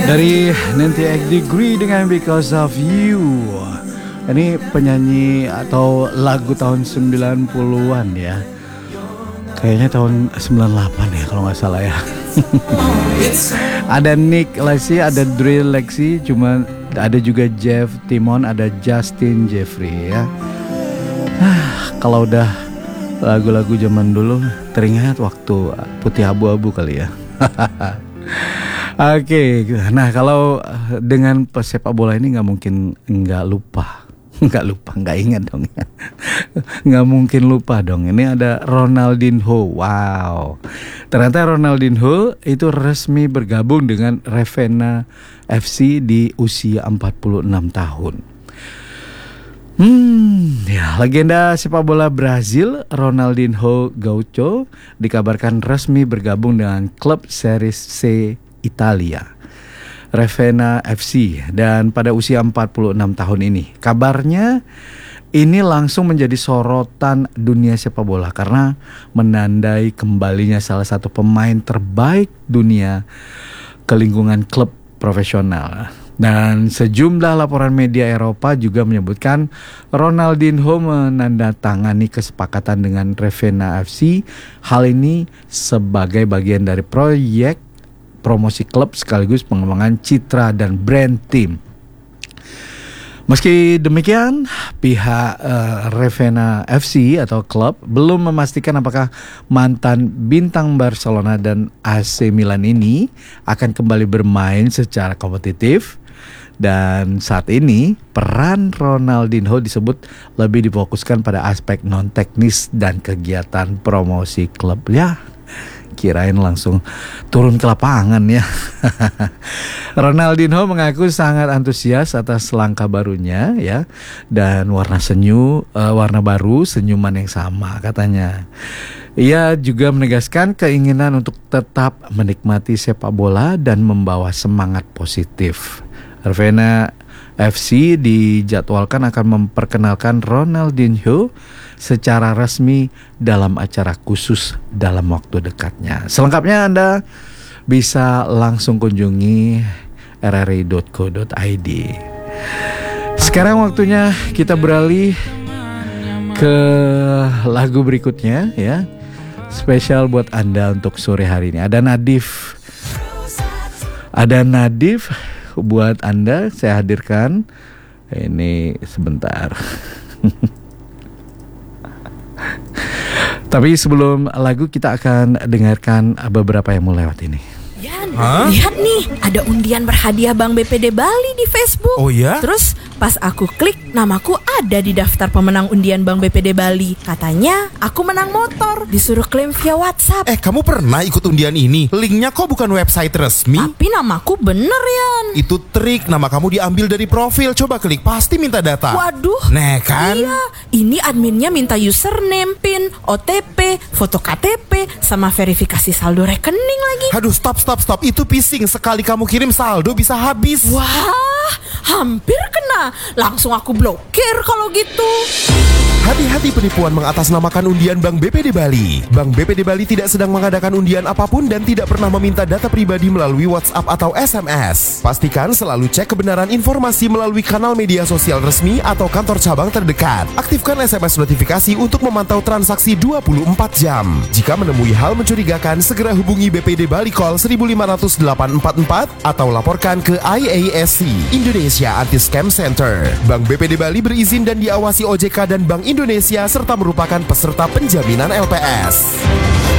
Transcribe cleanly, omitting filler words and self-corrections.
Dari 98 Degree dengan Because of You. Ini penyanyi atau lagu tahun 90-an ya. Kayaknya tahun 98 ya kalau nggak salah ya. Ada Nick Lexi, ada Drill Lexi, cuma ada juga Jeff Timon, ada Justin Jeffrey ya. Kalau udah lagu-lagu zaman dulu teringat waktu putih abu-abu kali ya. Oke, nah kalau dengan pesepak bola ini nggak mungkin nggak lupa, nggak ingat dong ya, nggak mungkin lupa dong. Ini ada Ronaldinho, wow, ternyata Ronaldinho itu resmi bergabung dengan Ravenna FC di usia 46 tahun. Ya, legenda sepak bola Brazil Ronaldinho Gaucho dikabarkan resmi bergabung dengan klub Serie C Italia, Ravenna FC, dan pada usia 46 tahun ini. Kabarnya ini langsung menjadi sorotan dunia sepak bola karena menandai kembalinya salah satu pemain terbaik dunia ke lingkungan klub profesional. Dan sejumlah laporan media Eropa juga menyebutkan Ronaldinho menandatangani kesepakatan dengan Ravenna FC. Hal ini sebagai bagian dari proyek promosi klub sekaligus pengembangan citra dan brand tim. Meski demikian, pihak Ravenna FC atau klub belum memastikan apakah mantan bintang Barcelona dan AC Milan ini akan kembali bermain secara kompetitif. Dan saat ini peran Ronaldinho disebut lebih difokuskan pada aspek non-teknis dan kegiatan promosi klub ya. Kirain langsung turun ke lapangan ya. Ronaldinho mengaku sangat antusias atas langkah barunya ya, dan warna baru, senyuman yang sama katanya. Ia juga menegaskan keinginan untuk tetap menikmati sepak bola dan membawa semangat positif. Ravenna FC dijadwalkan akan memperkenalkan Ronaldinho secara resmi dalam acara khusus dalam waktu dekatnya. Selengkapnya Anda bisa langsung kunjungi rri.co.id. Sekarang waktunya kita beralih ke lagu berikutnya ya. Spesial buat Anda untuk sore hari ini. Ada Nadif buat Anda saya hadirkan. Ini sebentar. Tapi sebelum lagu kita akan dengarkan beberapa yang mau lewat ini. Yan, lihat nih, ada undian berhadiah Bank BPD Bali di Facebook. Oh ya? Terus pas aku klik, namaku ada di daftar pemenang undian Bank BPD Bali. Katanya aku menang motor, disuruh klaim via WhatsApp. Kamu pernah ikut undian ini? Linknya kok bukan website resmi? Tapi namaku bener, Yan. Itu trik, nama kamu diambil dari profil. Coba klik, pasti minta data. Waduh. Nah kan? Iya, ini adminnya minta username, PIN, OTP, foto KTP, sama verifikasi saldo rekening lagi. Aduh, stop. Itu phishing. Sekali kamu kirim saldo bisa habis. Wah, hampir kena. Langsung aku blokir kalau gitu. Hati-hati penipuan mengatasnamakan undian Bank BPD Bali. Bank BPD Bali tidak sedang mengadakan undian apapun dan tidak pernah meminta data pribadi melalui WhatsApp atau SMS. Pastikan selalu cek kebenaran informasi melalui kanal media sosial resmi atau kantor cabang terdekat. Aktifkan SMS notifikasi untuk memantau transaksi 24 jam. Jika menemui hal mencurigakan, segera hubungi BPD Bali Call 1500844 atau laporkan ke IASC, Indonesia Anti-Scam Center. Bank BPD Bali berizin dan diawasi OJK dan Bank Indonesia serta merupakan peserta penjaminan LPS.